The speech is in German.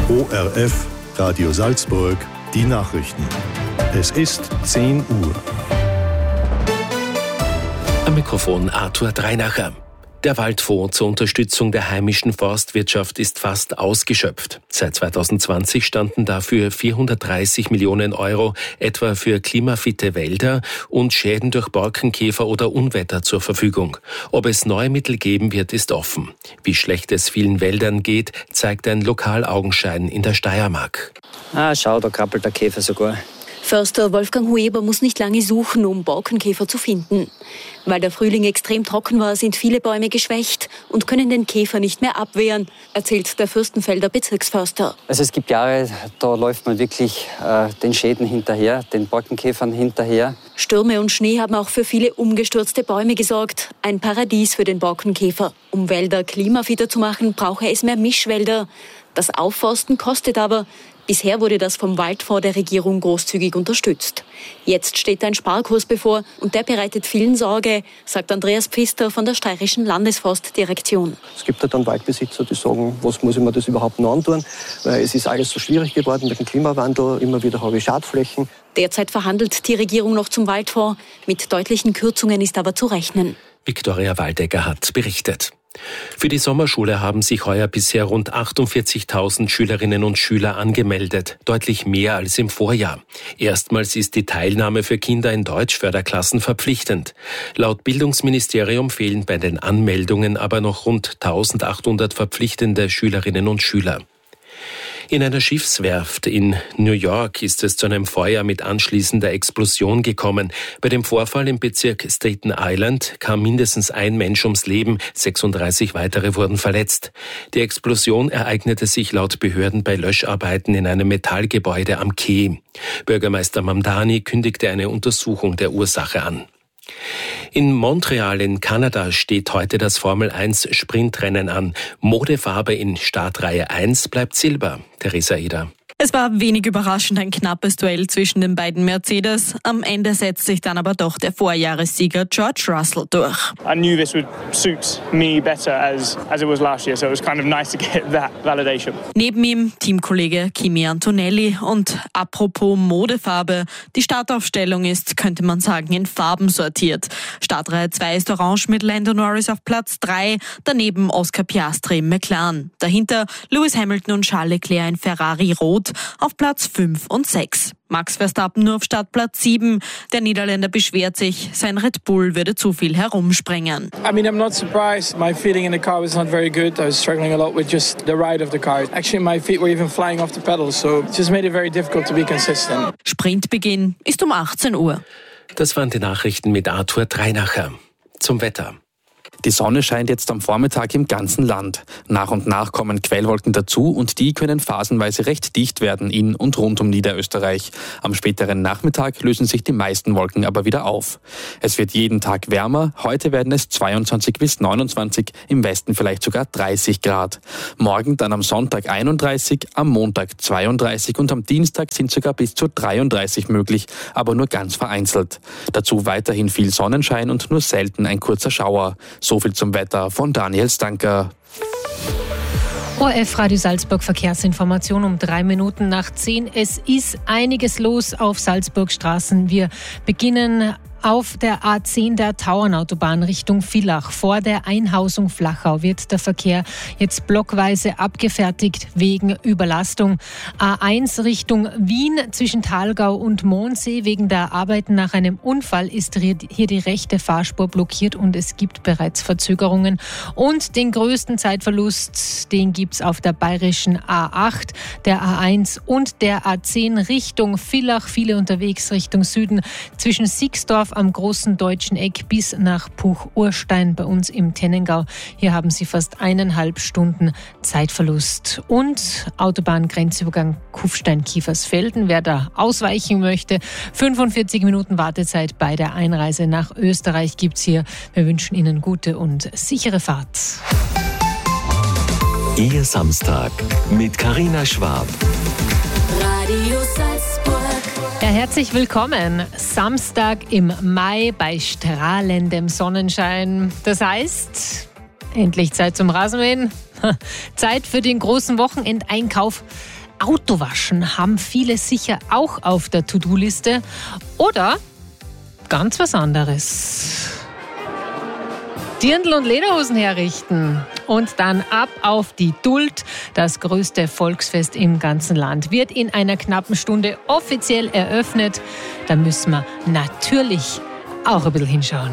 ORF Radio Salzburg, die Nachrichten. Es ist 10 Uhr. Am Mikrofon Arthur Dreinacher. Der Waldfonds zur Unterstützung der heimischen Forstwirtschaft ist fast ausgeschöpft. Seit 2020 standen dafür 430 Millionen Euro etwa für klimafitte Wälder und Schäden durch Borkenkäfer oder Unwetter zur Verfügung. Ob es neue Mittel geben wird, ist offen. Wie schlecht es vielen Wäldern geht, zeigt ein Lokalaugenschein in der Steiermark. Schau, da krabbelt der Käfer sogar. Förster Wolfgang Hueber muss nicht lange suchen, um Borkenkäfer zu finden. Weil der Frühling extrem trocken war, sind viele Bäume geschwächt und können den Käfer nicht mehr abwehren, erzählt der Fürstenfelder Bezirksförster. Also es gibt Jahre, da läuft man wirklich den Schäden hinterher, den Borkenkäfern hinterher. Stürme und Schnee haben auch für viele umgestürzte Bäume gesorgt. Ein Paradies für den Borkenkäfer. Um Wälder klimafitter zu machen, brauche es mehr Mischwälder. Das Aufforsten kostet aber. Bisher wurde das vom Waldfonds der Regierung großzügig unterstützt. Jetzt steht ein Sparkurs bevor und der bereitet vielen Sorge, sagt Andreas Pfister von der Steirischen Landesforstdirektion. Es gibt ja dann Waldbesitzer, die sagen, was muss ich mir das überhaupt noch antun? Weil es ist alles so schwierig geworden mit dem Klimawandel, immer wieder habe ich Schadflächen. Derzeit verhandelt die Regierung noch zum Waldfonds. Mit deutlichen Kürzungen ist aber zu rechnen. Viktoria Waldecker hat berichtet. Für die Sommerschule haben sich heuer bisher rund 48.000 Schülerinnen und Schüler angemeldet, deutlich mehr als im Vorjahr. Erstmals ist die Teilnahme für Kinder in Deutschförderklassen verpflichtend. Laut Bildungsministerium fehlen bei den Anmeldungen aber noch rund 1.800 verpflichtende Schülerinnen und Schüler. In einer Schiffswerft in New York ist es zu einem Feuer mit anschließender Explosion gekommen. Bei dem Vorfall im Bezirk Staten Island kam mindestens ein Mensch ums Leben, 36 weitere wurden verletzt. Die Explosion ereignete sich laut Behörden bei Löscharbeiten in einem Metallgebäude am Quai. Bürgermeister Mamdani kündigte eine Untersuchung der Ursache an. In Montreal in Kanada steht heute das Formel-1-Sprintrennen an. Modefarbe in Startreihe 1 bleibt Silber. Theresa Eder. Es war wenig überraschend ein knappes Duell zwischen den beiden Mercedes. Am Ende setzt sich dann aber doch der Vorjahressieger George Russell durch. I knew this would suit me better as it was last year, so it was kind of nice to get that validation. Neben ihm Teamkollege Kimi Antonelli. Und apropos Modefarbe, die Startaufstellung ist, könnte man sagen, in Farben sortiert. Startreihe 2 ist orange mit Lando Norris auf Platz 3, daneben Oscar Piastri im McLaren. Dahinter Lewis Hamilton und Charles Leclerc in Ferrari Rot auf Platz 5 und 6. Max Verstappen nur auf Startplatz 7. Der Niederländer beschwert sich, sein Red Bull würde zu viel herumspringen. I mean, I'm not surprised. My feeling in the car was not very good. I was struggling a lot with just the ride of the car. Actually, my feet were even flying off the pedals, so it just made it very difficult to be consistent. Sprintbeginn ist um 18 Uhr. Das waren die Nachrichten mit Arthur Dreinacher. Zum Wetter. Die Sonne scheint jetzt am Vormittag im ganzen Land. Nach und nach kommen Quellwolken dazu und die können phasenweise recht dicht werden in und rund um Niederösterreich. Am späteren Nachmittag lösen sich die meisten Wolken aber wieder auf. Es wird jeden Tag wärmer. Heute werden es 22 bis 29, im Westen vielleicht sogar 30 Grad. Morgen dann am Sonntag 31, am Montag 32 und am Dienstag sind sogar bis zu 33 möglich, aber nur ganz vereinzelt. Dazu weiterhin viel Sonnenschein und nur selten ein kurzer Schauer. So viel zum Wetter von Daniel Stanker. ORF Radio Salzburg Verkehrsinformation um 3 Minuten nach 10. Es ist einiges los auf Salzburg Straßen. Wir beginnen auf der A10 der Tauernautobahn Richtung Villach. Vor der Einhausung Flachau wird der Verkehr jetzt blockweise abgefertigt wegen Überlastung. A1 Richtung Wien zwischen Thalgau und Mondsee. Wegen der Arbeiten nach einem Unfall ist hier die rechte Fahrspur blockiert und es gibt bereits Verzögerungen. Und den größten Zeitverlust, den gibt es auf der bayerischen A8, der A1 und der A10 Richtung Villach. Viele unterwegs Richtung Süden zwischen Sixdorf am großen deutschen Eck bis nach Puch-Urstein bei uns im Tennengau. Hier haben Sie fast 1,5 Stunden Zeitverlust. Und Autobahngrenzübergang Kufstein-Kiefersfelden. Wer da ausweichen möchte, 45 Minuten Wartezeit bei der Einreise nach Österreich gibt's hier. Wir wünschen Ihnen gute und sichere Fahrt. Ihr Samstag mit Carina Schwab. Radio Salzburg. Ja, herzlich willkommen. Samstag im Mai bei strahlendem Sonnenschein. Das heißt, endlich Zeit zum Rasenmähen. Zeit für den großen Wochenendeinkauf. Autowaschen haben viele sicher auch auf der To-Do-Liste. Oder ganz was anderes. Dirndl und Lederhosen herrichten. Und dann ab auf die Duld. Das größte Volksfest im ganzen Land wird in einer knappen Stunde offiziell eröffnet. Da müssen wir natürlich auch ein bisschen hinschauen.